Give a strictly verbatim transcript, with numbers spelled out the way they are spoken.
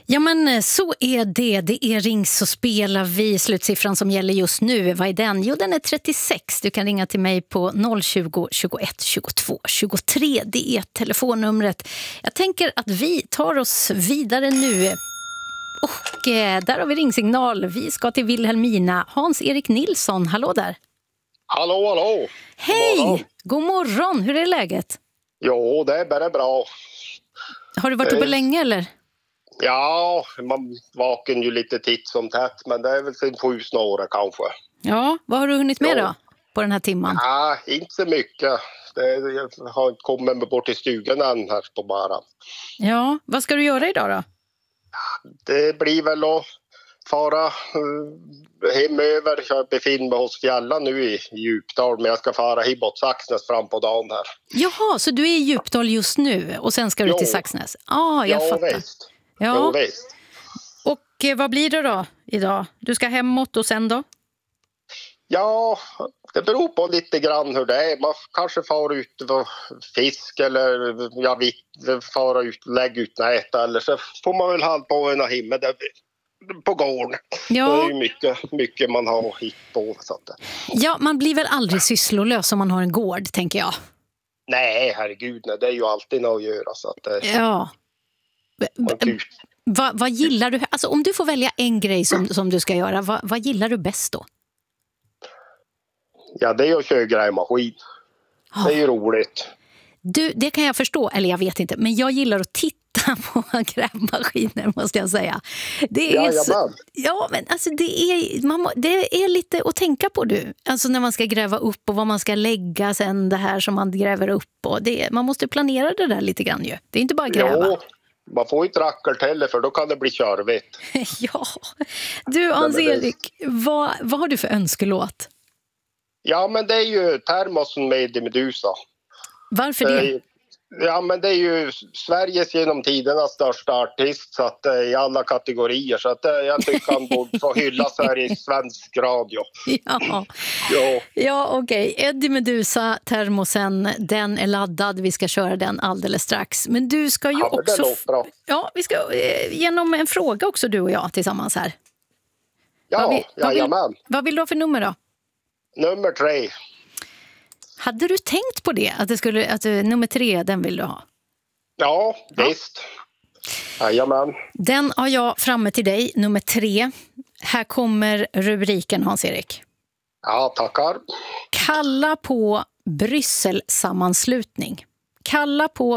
Ja, men så är det. Det är ring så spelar vi. Slutsiffran som gäller just nu, vad är den? Jo, den är trettiosex. Du kan ringa till mig på noll tjugo, tjugoett, tjugotvå, tjugotre. Det är telefonnumret. Jag tänker att vi tar oss vidare nu. Och eh, där har vi ringsignal. Vi ska till Vilhelmina. Hans-Erik Nilsson, hallå där. Hallå, hallå. Hej, god morgon. God morgon. Hur är läget? Jo, det är bara bra. Har du varit uppe Eh. länge eller? Ja, man vaken ju lite titt som tätt, men det är väl sen sju snåra kanske. Ja, vad har du hunnit med Ja. då på den här timman? Ja, inte så mycket. Det, jag har inte kommit mig bort till stugan än här på bara. Ja, vad ska du göra idag då? Det blir väl att fara uh, hemöver. Jag befinner mig hos Fjällan nu i Djupdal, men jag ska fara hibbåt Saxnäs fram på dagen här. Jaha, så du är i Djupdal just nu och sen ska du Jo. till Saxnäs? Ah, jag ja, fattar. visst. Ja, Jo, visst. och eh, vad blir det då idag? Du ska hemåt och sen då? Ja, det beror på lite grann hur det är. Man kanske far ut och fisk eller ja, vi far ut, lägga ut nät, eller så får man väl ha på en himmel där på gården. Ja. Det är ju mycket, mycket man har hit på. Så att, Ja, man blir väl aldrig sysslolös om man har en gård, tänker jag. nej, herregud, nej, det är ju alltid något att göra. Så att, det, Ja. man kan ju- Va, vad gillar du? Alltså om du får välja en grej som, som du ska göra, vad, vad gillar du bäst då? ja, det är att köra grävmaskin. Det är ju roligt. Du, det kan jag förstå, eller jag vet inte, men jag gillar att titta på grävmaskiner, måste jag säga. Det är Ja, så, ja, men alltså det är, man, må- det är lite att tänka på, du. Alltså när man ska gräva upp och vad man ska lägga sen, det här som man gräver upp. Och det, man måste planera det där lite grann ju. Det är inte bara att gräva. Jo, man får inte rackart heller, för då kan det bli körvigt. Ja. Du, Hans-Erik, vad, vad har du för önskelåt? Ja, men det är ju termosen med Medusa. Varför det? Eh, Ja, men det är ju Sveriges genom tiderna största artist, så att, eh, i alla kategorier. Så att, eh, jag tycker han borde få hyllas här i svensk radio. Ja, Ja, ja okej. Eddie Medusa, termosen, den är laddad. Vi ska köra den alldeles strax. Men du ska ju ja men det också... låter bra. Ja, vi ska eh, genom en fråga också, du och jag, tillsammans här. Vad Ja, vill- vad vill- jajamän. Vad vill du ha för nummer då? Nummer tre. Hade du tänkt på det? Att, det skulle, att eh, nummer tre, den vill du ha? Ja, visst. Jajamän. Den har jag framme till dig, nummer tre. Här kommer rubriken, Hans-Erik. Ja, tackar. Kalla på Brysselsammanslutning. Kalla på